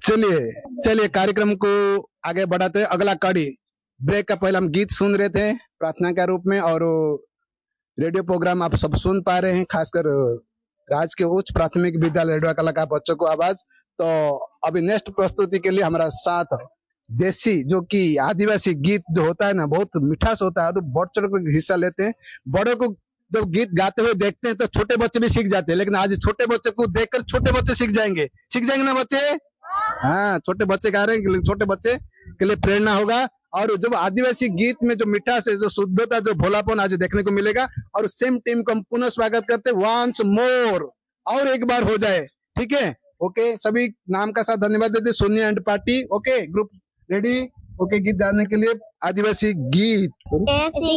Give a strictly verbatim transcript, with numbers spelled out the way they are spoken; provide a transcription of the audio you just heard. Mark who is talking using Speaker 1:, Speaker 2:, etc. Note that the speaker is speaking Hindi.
Speaker 1: चलिए चलिए कार्यक्रम को आगे बढ़ाते हैं। अगला कड़ी ब्रेक का पहले हम गीत सुन रहे थे प्रार्थना के रूप में, और रेडियो प्रोग्राम आप सब सुन पा रहे हैं, खासकर राज्य के उच्च प्राथमिक विद्यालय रेडियो कला का बच्चों को आवाज। तो अभी नेक्स्ट प्रस्तुति के लिए हमारा साथ देसी जो कि आदिवासी गीत जो होता है ना, बहुत मिठास होता है और बढ़ चढ़ कर हिस्सा लेते हैं। बड़ों को जब गीत गाते हुए देखते हैं तो छोटे बच्चे भी सीख जाते हैं, लेकिन आज छोटे बच्चे को देखकर छोटे बच्चे सीख जाएंगे। सीख जाएंगे ना बच्चे? हाँ, छोटे बच्चे गा रहे हैं, छोटे बच्चे के लिए प्रेरणा होगा। और जब आदिवासी गीत में जो मिठास है, जो शुद्धता, जो भोलापन आज देखने को मिलेगा। और सेम टीम को हम पुनः स्वागत करते वंस मोर, और एक बार हो जाए, ठीक है? ओके, सभी नाम का साथ धन्यवाद देते। Sonia and party, okay group ready, okay गीत गाने के लिए आदिवासी गीत।